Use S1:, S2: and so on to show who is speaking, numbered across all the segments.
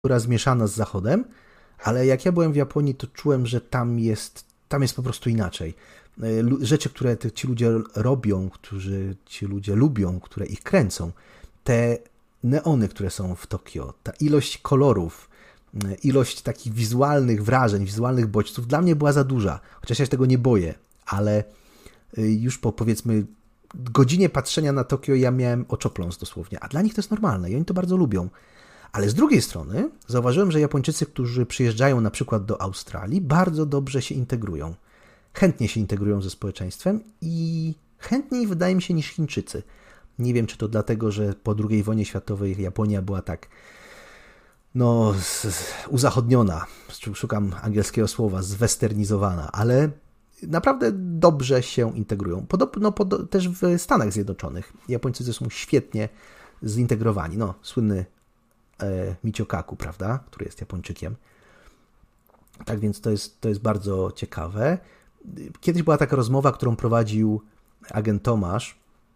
S1: kultura zmieszana z Zachodem, ale jak ja byłem w Japonii, to czułem, że tam jest po prostu inaczej. Rzeczy, które ci ludzie robią, ci ludzie lubią, które ich kręcą, te neony, które są w Tokio, ta ilość kolorów, ilość takich wizualnych wrażeń, wizualnych bodźców dla mnie była za duża. Chociaż ja się tego nie boję, ale już po powiedzmy godzinie patrzenia na Tokio ja miałem oczopląs dosłownie, a dla nich to jest normalne i oni to bardzo lubią. Ale z drugiej strony zauważyłem, że Japończycy, którzy przyjeżdżają na przykład do Australii, bardzo dobrze się integrują. Chętnie się integrują ze społeczeństwem i chętniej wydaje mi się niż Chińczycy. Nie wiem, czy to dlatego, że po II wojnie światowej Japonia była tak uzachodniona, szukam angielskiego słowa, zwesternizowana, ale naprawdę dobrze się integrują. Podobno też w Stanach Zjednoczonych Japończycy są świetnie zintegrowani. Słynny Michio Kaku, prawda, który jest Japończykiem. Tak więc to jest bardzo ciekawe. Kiedyś była taka rozmowa, którą prowadził agent Tomasz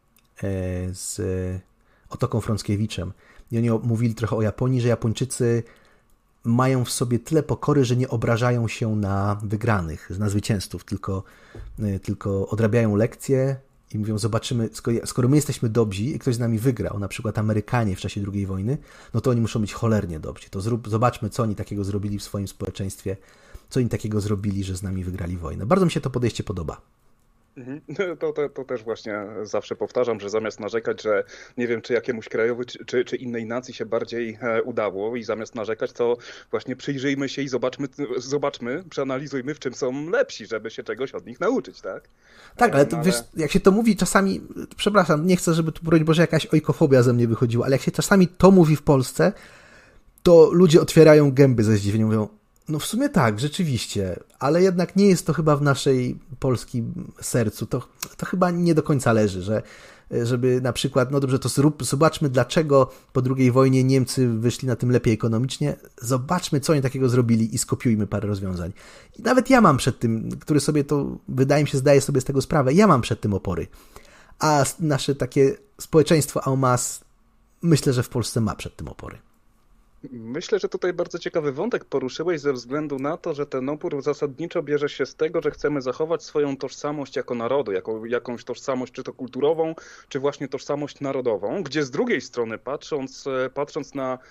S1: z Otoką Frąckiewiczem i oni mówili trochę o Japonii, że Japończycy mają w sobie tyle pokory, że nie obrażają się na wygranych, na zwycięzców, tylko odrabiają lekcje i mówią, zobaczymy, skoro my jesteśmy dobrzy i ktoś z nami wygrał, na przykład Amerykanie w czasie II wojny, no to oni muszą być cholernie dobrzy. To zobaczmy, co oni takiego zrobili w swoim społeczeństwie, co oni takiego zrobili, że z nami wygrali wojnę. Bardzo mi się to podejście podoba.
S2: To też właśnie zawsze powtarzam, że zamiast narzekać, że nie wiem, czy jakiemuś krajowi, czy innej nacji się bardziej udało i zamiast narzekać, to właśnie przyjrzyjmy się i zobaczmy, przeanalizujmy, w czym są lepsi, żeby się czegoś od nich nauczyć, tak?
S1: Tak, ale wiesz, jak się to mówi czasami, przepraszam, nie chcę, żeby tu, broń Boże, jakaś ojkofobia ze mnie wychodziła, ale jak się czasami to mówi w Polsce, to ludzie otwierają gęby ze zdziwieniem, mówią, no w sumie tak, rzeczywiście, ale jednak nie jest to chyba w naszej polskim sercu. To chyba nie do końca leży, żeby na przykład, no dobrze, to zobaczmy, dlaczego po II wojnie Niemcy wyszli na tym lepiej ekonomicznie, zobaczmy, co oni takiego zrobili i skopiujmy parę rozwiązań. I nawet ja mam przed tym, który sobie to, wydaje mi się, zdaje sobie z tego sprawę, ja mam przed tym opory. A nasze takie społeczeństwo en masse, myślę, że w Polsce ma przed tym opory.
S2: Myślę, że tutaj bardzo ciekawy wątek poruszyłeś ze względu na to, że ten opór zasadniczo bierze się z tego, że chcemy zachować swoją tożsamość jako narodu, jakąś tożsamość czy to kulturową, czy właśnie tożsamość narodową, gdzie z drugiej strony patrząc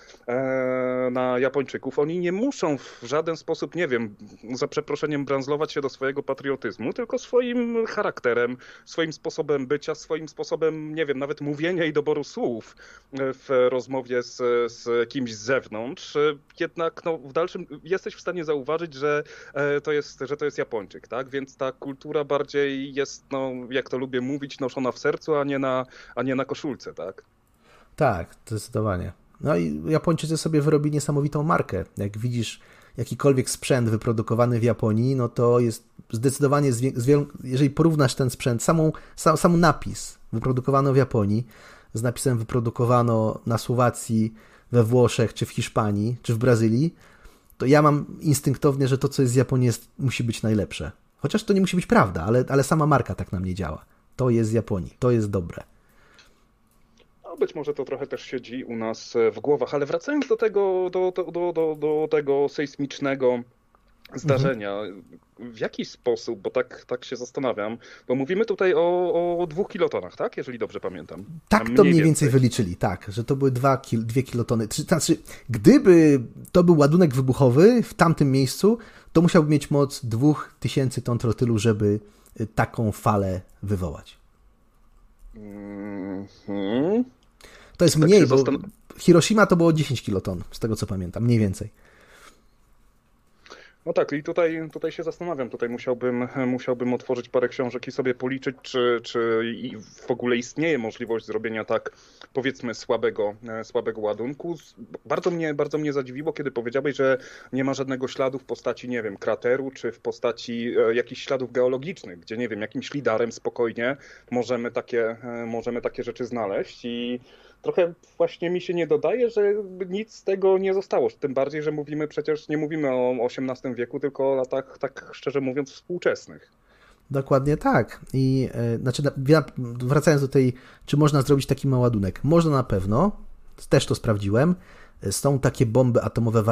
S2: na Japończyków, oni nie muszą w żaden sposób, nie wiem, za przeproszeniem branzlować się do swojego patriotyzmu, tylko swoim charakterem, swoim sposobem bycia, swoim sposobem, nie wiem, nawet mówienia i doboru słów w rozmowie z kimś z zewnątrz, jednak w dalszym jesteś w stanie zauważyć, że to jest Japończyk, tak? Więc ta kultura bardziej jest, jak to lubię mówić, noszona w sercu, a nie na koszulce, tak?
S1: Tak, zdecydowanie. No i Japończycy sobie wyrobili niesamowitą markę. Jak widzisz jakikolwiek sprzęt wyprodukowany w Japonii, no to jest zdecydowanie, jeżeli porównasz ten sprzęt, sam napis wyprodukowano w Japonii z napisem wyprodukowano na Słowacji, we Włoszech, czy w Hiszpanii, czy w Brazylii, to ja mam instynktownie, że to, co jest z Japonii, musi być najlepsze. Chociaż to nie musi być prawda, ale sama marka tak na mnie działa. To jest z Japonii, to jest dobre.
S2: No, być może to trochę też siedzi u nas w głowach, ale wracając do tego sejsmicznego zdarzenia, w jaki sposób, bo tak się zastanawiam, bo mówimy tutaj o 2 kilotonach, tak? Jeżeli dobrze pamiętam.
S1: Tak to mniej więcej wyliczyli, tak, że to były 2 kilotony. Znaczy, gdyby to był ładunek wybuchowy w tamtym miejscu, to musiałby mieć moc 2000 ton trotylu, żeby taką falę wywołać. To jest mniej, bo Hiroshima to było 10 kiloton, z tego co pamiętam, mniej więcej.
S2: No tak, i tutaj się zastanawiam, tutaj musiałbym otworzyć parę książek i sobie policzyć, czy w ogóle istnieje możliwość zrobienia tak, powiedzmy, słabego ładunku. Bardzo mnie zadziwiło, kiedy powiedziałeś, że nie ma żadnego śladu w postaci, nie wiem, krateru, czy w postaci jakichś śladów geologicznych, gdzie, nie wiem, jakimś lidarem spokojnie możemy takie rzeczy znaleźć i trochę właśnie mi się nie dodaje, że nic z tego nie zostało. Tym bardziej, że przecież nie mówimy o XVIII wieku, tylko o latach, tak szczerze mówiąc, współczesnych.
S1: Dokładnie tak. I znaczy, wracając do tej, czy można zrobić taki mały ładunek? Można na pewno, też to sprawdziłem. Są takie bomby atomowe